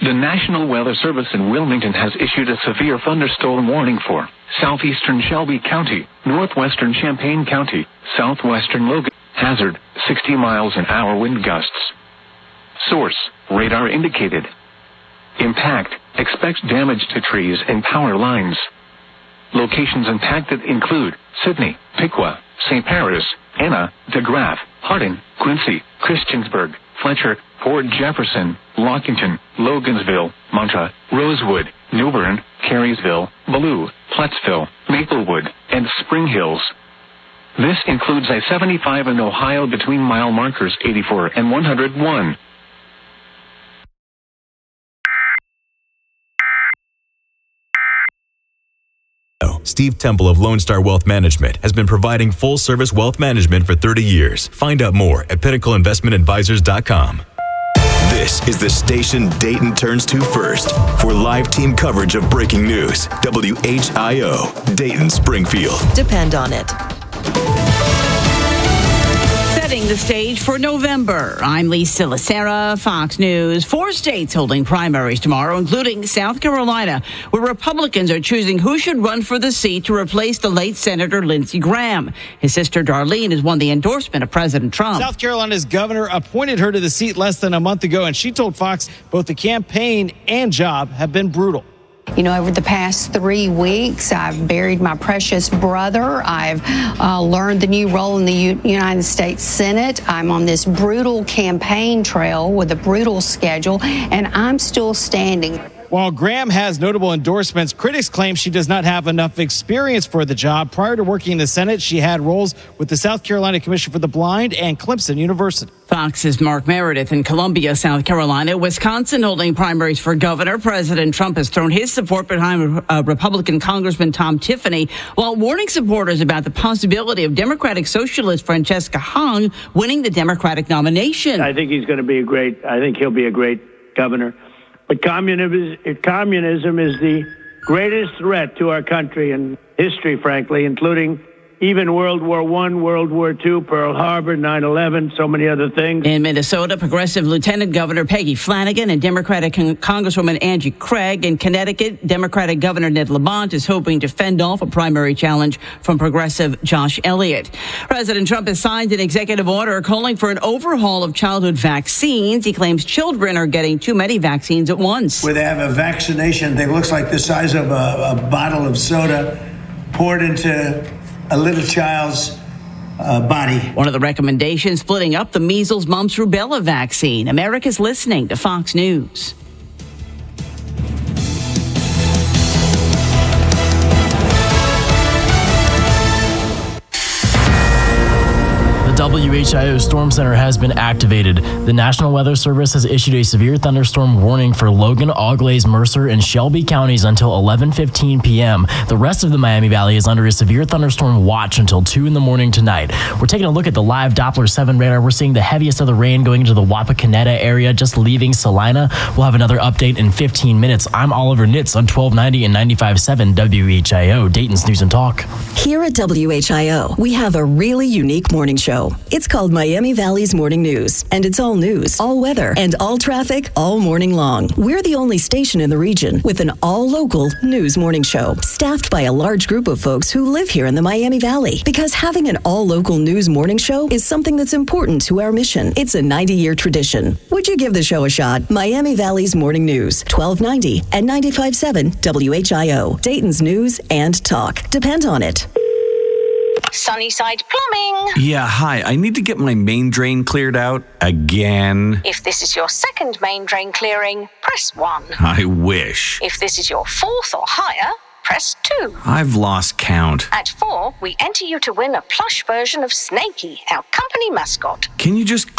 The National Weather Service in Wilmington has issued a severe thunderstorm warning for southeastern Shelby County, northwestern Champaign County, southwestern Logan. Hazard, 60 miles an hour wind gusts. Source, radar indicated. Impact, expects damage to trees and power lines. Locations impacted include Sydney, Piqua, St. Paris, Anna, DeGraff, Harding, Quincy, Christiansburg, Fletcher, Port Jefferson, Lockington, Logansville, Monta, Rosewood, New Bern, Carysville, Ballou, Plattsville, Maplewood, and Spring Hills. This includes I-75 in Ohio between mile markers 84 and 101. Steve Temple of Lone Star Wealth Management has been providing full-service wealth management for 30 years. Find out more at pinnacleinvestmentadvisors.com. This is the station Dayton turns to first for live team coverage of breaking news. WHIO, Dayton, Springfield. Depend on it. Setting the stage for November. I'm Lisa Lacera, Fox News. 4 states holding primaries tomorrow, including South Carolina, where Republicans are choosing who should run for the seat to replace the late Senator Lindsey Graham. His sister Darlene has won the endorsement of President Trump. South Carolina's governor appointed her to the seat less than a month ago, and she told Fox both the campaign and job have been brutal. You know, over the past 3 weeks, I've buried my precious brother. I've learned the new role in the United States Senate. I'm on this brutal campaign trail with a brutal schedule, and I'm still standing. While Graham has notable endorsements, critics claim she does not have enough experience for the job. Prior to working in the Senate, she had roles with the South Carolina Commission for the Blind and Clemson University. Fox's Mark Meredith in Columbia, South Carolina. Wisconsin holding primaries for governor. President Trump has thrown his support behind Republican Congressman Tom Tiffany, while warning supporters about the possibility of Democratic Socialist Francesca Hong winning the Democratic nomination. I think he'll be a great governor. But communism is the greatest threat to our country and history, frankly, including even World War I, World War II, Pearl Harbor, 9/11, so many other things. In Minnesota, Progressive Lieutenant Governor Peggy Flanagan and Democratic Congresswoman Angie Craig. In Connecticut, Democratic Governor Ned Lamont is hoping to fend off a primary challenge from Progressive Josh Elliott. President Trump has signed an executive order calling for an overhaul of childhood vaccines. He claims children are getting too many vaccines at once. Where they have a vaccination that looks like the size of a bottle of soda poured into a little child's body. One of the recommendations, splitting up the measles, mumps, rubella vaccine. America's listening to Fox News. WHIO Storm Center has been activated. The National Weather Service has issued a severe thunderstorm warning for Logan, Auglaize, Mercer, and Shelby counties until 11:15 p.m. The rest of the Miami Valley is under a severe thunderstorm watch until 2 in the morning tonight. We're taking a look at the live Doppler 7 radar. We're seeing the heaviest of the rain going into the Wapakoneta area, just leaving Salina. We'll have another update in 15 minutes. I'm Oliver Nitz on 1290 and 95.7 WHIO, Dayton's News and Talk. Here at WHIO, we have a really unique morning show. It's called Miami Valley's Morning News, and it's all news, all weather, and all traffic all morning long. We're the only station in the region with an all-local news morning show, staffed by a large group of folks who live here in the Miami Valley. Because having an all-local news morning show is something that's important to our mission. It's a 90-year tradition. Would you give the show a shot? Miami Valley's Morning News, 1290 and 95.7 WHIO, Dayton's News and Talk. Depend on it. Sunnyside Plumbing. Yeah, hi. I need to get my main drain cleared out again. If this is your second main drain clearing, press 1. I wish. If this is your fourth or higher, press 2. I've lost count. At 4, we enter you to win a plush version of Snakey, our company mascot. Can you just